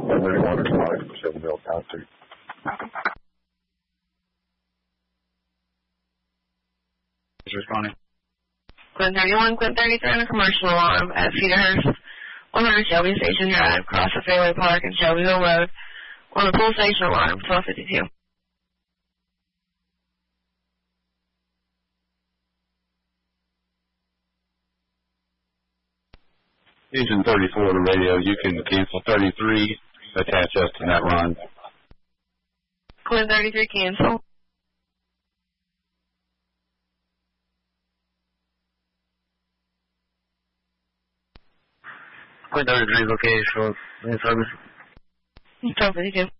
131 responding to 7 Mill Concert. Responding. Glen 31, Glen 33 on a commercial alarm at Cedarhurst, 100 Shelby Station Drive, across the Fairway Park and Shelbyville Road, on the pulsation alarm, 1252. Agent 34 on the radio, you can cancel 33, attach us to that run. Glen 33, cancel. Glen 33 is okay, so in service. 1252.